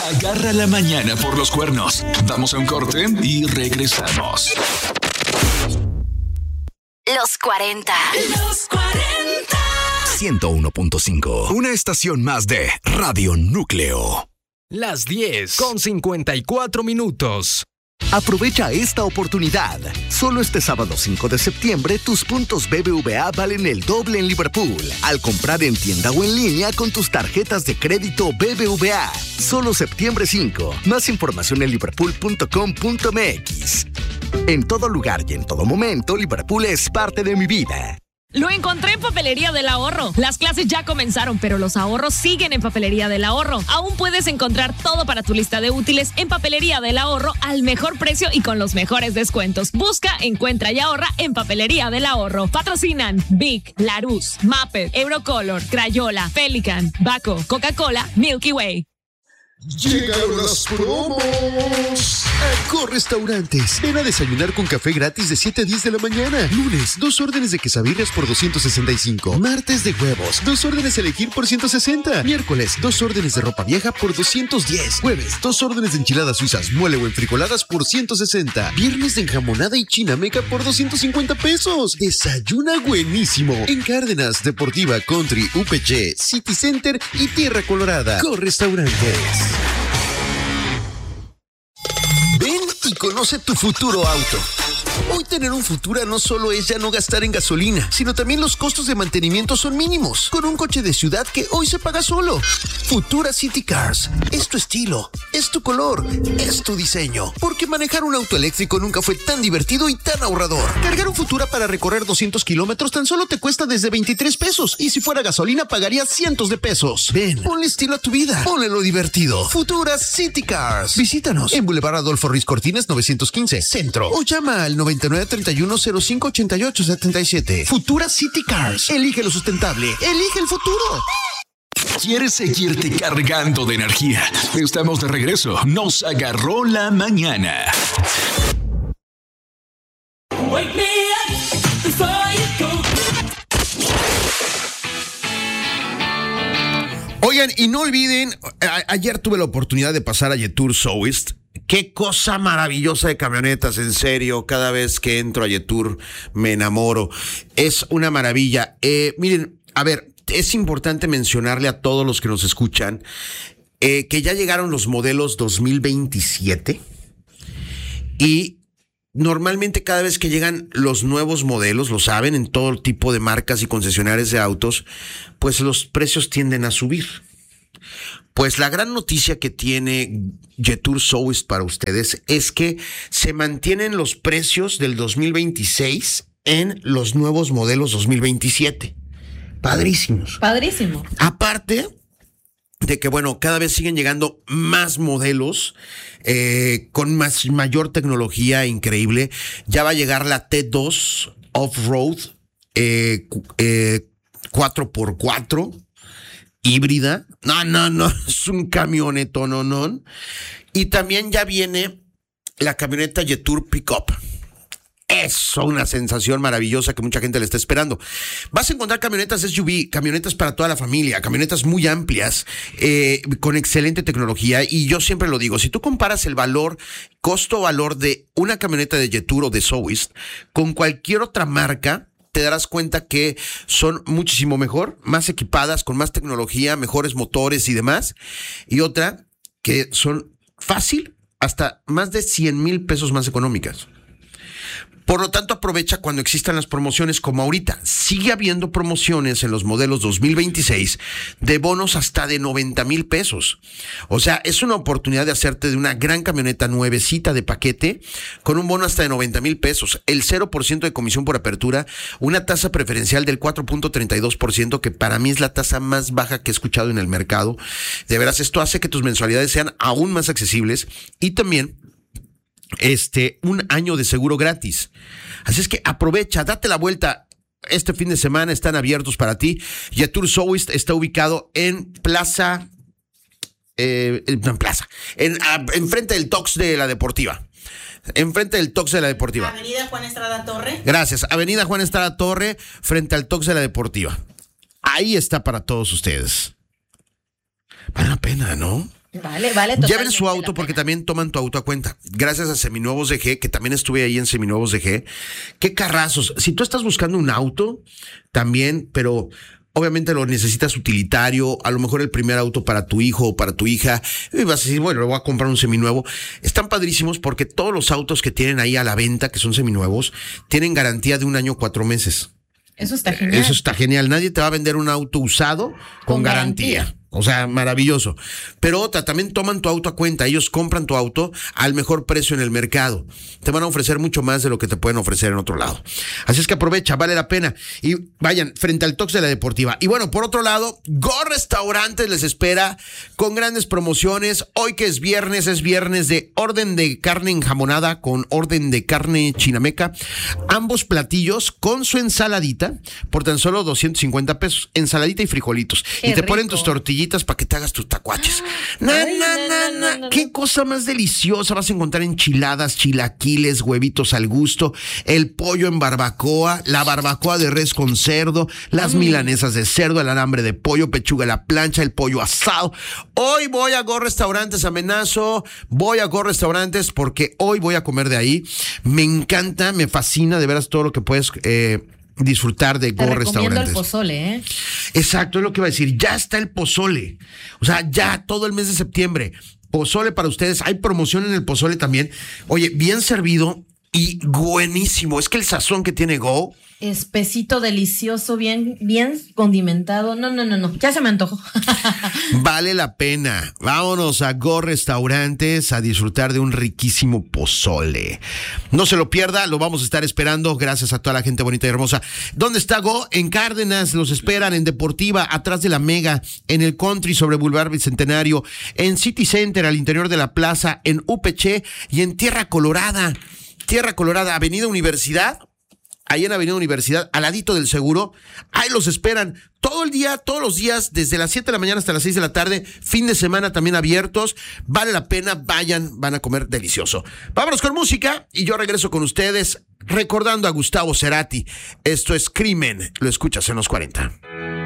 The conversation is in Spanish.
Agarra la mañana por los cuernos. Vamos a un corte y regresamos. Los 40. Los 40. 101.5. Una estación más de Radio Núcleo. Las 10:54. Aprovecha esta oportunidad. Solo este sábado 5 de septiembre, tus puntos BBVA valen el doble en Liverpool. Al comprar en tienda o en línea con tus tarjetas de crédito BBVA. Solo septiembre 5. Más información en liverpool.com.mx. En todo lugar y en todo momento, Liverpool es parte de mi vida. Lo encontré en Papelería del Ahorro. Las clases ya comenzaron, pero los ahorros siguen en Papelería del Ahorro. Aún puedes encontrar todo para tu lista de útiles en Papelería del Ahorro al mejor precio y con los mejores descuentos. Busca, encuentra y ahorra en Papelería del Ahorro. Patrocinan Bic, Larus, Maped, Eurocolor, Crayola, Pelican, Baco, Coca-Cola, Milky Way. ¡Llegaron las promos! Aco Restaurantes. Ven a desayunar con café gratis de 7 a 10 de la mañana. Lunes, 2 órdenes de quesadillas por 265. Martes de huevos, 2 órdenes a elegir por 160. Miércoles, 2 órdenes de ropa vieja por 210. Jueves, 2 órdenes de enchiladas suizas, mole o enfrijoladas por 160. Viernes de enjamonada y chinameca por 250 pesos. Desayuna buenísimo. En Cárdenas, Deportiva, Country, UPC, City Center y Tierra Colorada. Aco Restaurantes. Ven y conoce tu futuro auto. Hoy tener un Futura no solo es ya no gastar en gasolina, sino también los costos de mantenimiento son mínimos, con un coche de ciudad que hoy se paga solo. Futura City Cars. Es tu estilo, es tu color, es tu diseño. Porque manejar un auto eléctrico nunca fue tan divertido y tan ahorrador. Cargar un Futura para recorrer 200 kilómetros tan solo te cuesta desde 23 pesos. Y si fuera gasolina pagarías cientos de pesos. Ven, ponle estilo a tu vida, ponle lo divertido. Futura City Cars. Visítanos en Boulevard Adolfo Ruiz Cortines 915, Centro. O llama al 9931-058877. Futura City Cars. Elige lo sustentable. Elige el futuro. ¿Quieres seguirte cargando de energía? Estamos de regreso. Nos agarró la mañana. Wake me up before you go. Oigan, y no olviden, ayer tuve la oportunidad de pasar a Yetur South. Qué cosa maravillosa de camionetas, en serio. Cada vez que entro a Yetur me enamoro. Es una maravilla. Miren, a ver, es importante mencionarle a todos los que nos escuchan que ya llegaron los modelos 2027 y normalmente cada vez que llegan los nuevos modelos, lo saben, en todo tipo de marcas y concesionarias de autos, pues los precios tienden a subir. Pues la gran noticia que tiene Yetur South para ustedes es que se mantienen los precios del 2026 en los nuevos modelos 2027. Padrísimos. Padrísimo. Aparte de que, bueno, cada vez siguen llegando más modelos con mayor tecnología increíble. Ya va a llegar la T2 Off-Road 4x4 híbrida. No, es un camioneto, no. Y también ya viene la camioneta Yetur Pickup. Eso, una sensación maravillosa que mucha gente le está esperando. Vas a encontrar camionetas SUV, camionetas para toda la familia, camionetas muy amplias, con excelente tecnología. Y yo siempre lo digo, si tú comparas el valor, costo-valor de una camioneta de Yetur o de South con cualquier otra marca, te darás cuenta que son muchísimo mejor, más equipadas, con más tecnología, mejores motores y demás. Y otra que son fácil, hasta más de 100,000 pesos más económicas. Por lo tanto, aprovecha cuando existan las promociones como ahorita. Sigue habiendo promociones en los modelos 2026 de bonos hasta de 90,000 pesos. O sea, es una oportunidad de hacerte de una gran camioneta nuevecita de paquete con un bono hasta de 90,000 pesos, el 0% de comisión por apertura, una tasa preferencial del 4.32%, que para mí es la tasa más baja que he escuchado en el mercado. De veras, esto hace que tus mensualidades sean aún más accesibles y también un año de seguro gratis. Así es que aprovecha, date la vuelta. Este fin de semana están abiertos para ti. Yetur South está ubicado en enfrente del Tox de la Deportiva. Enfrente del Tox de la Deportiva. Avenida Juan Estrada Torre. Gracias. Avenida Juan Estrada Torre, frente al Tox de la Deportiva. Ahí está para todos ustedes. Vale la pena, ¿no? Vale, Lleven totalmente su la auto porque pena. también toman tu auto a cuenta. Gracias a Seminuevos DG, que también estuve ahí en Seminuevos DG. Qué carrazos. Si tú estás buscando un auto, también, pero obviamente lo necesitas utilitario, a lo mejor el primer auto para tu hijo o para tu hija, y vas a decir, bueno, le voy a comprar un seminuevo. Están padrísimos porque todos los autos que tienen ahí a la venta, que son seminuevos, tienen garantía de 1 año, 4 meses. Eso está genial. Eso está genial. Nadie te va a vender un auto usado con garantía. O sea, maravilloso. Pero otra, también toman tu auto a cuenta. Ellos compran tu auto al mejor precio en el mercado. Te van a ofrecer mucho más de lo que te pueden ofrecer en otro lado. Así es que aprovecha, vale la pena. Y vayan frente al Tox de la Deportiva. Y bueno, por otro lado, Go Restaurantes les espera con grandes promociones. Hoy que es viernes de orden de carne enjamonada con orden de carne chinameca. Ambos platillos con su ensaladita por tan solo 250 pesos. Ensaladita y frijolitos. Qué y te ponen rico. tus tortillitas para que te hagas tus tacuaches. No. Qué cosa más deliciosa. Vas a encontrar enchiladas, chilaquiles, huevitos al gusto, el pollo en barbacoa, la barbacoa de res con cerdo, las milanesas de cerdo, el alambre de pollo, pechuga a la plancha, el pollo asado. Hoy voy a Go Restaurantes, amenazo. Voy a Go Restaurantes porque hoy voy a comer de ahí. Me encanta, me fascina de veras todo lo que puedes disfrutar de Te Go recomiendo Restaurantes. el pozole, ¿eh? Exacto, es lo que iba a decir. Ya está el pozole. O sea, ya todo el mes de septiembre. Pozole para ustedes. Hay promoción en el pozole también. Oye, bien servido y buenísimo. Es que el sazón que tiene Go. Espesito, delicioso, bien condimentado. No. Ya se me antojó. Vale la pena. Vámonos a Go Restaurantes a disfrutar de un riquísimo pozole. No se lo pierda, lo vamos a estar esperando. Gracias a toda la gente bonita y hermosa. ¿Dónde está Go? En Cárdenas, los esperan en Deportiva, atrás de la Mega, en el Country sobre Boulevard Bicentenario, en City Center, al interior de la plaza, en UPC y en Tierra Colorada. Tierra Colorada, Avenida Universidad. Ahí en Avenida Universidad, al ladito del seguro, ahí los esperan todo el día, todos los días, desde las 7 de la mañana hasta las 6 de la tarde, fin de semana también abiertos. Vale la pena, vayan, van a comer delicioso. Vámonos con música y yo regreso con ustedes recordando a Gustavo Cerati. Esto es Crimen, lo escuchas en los 40.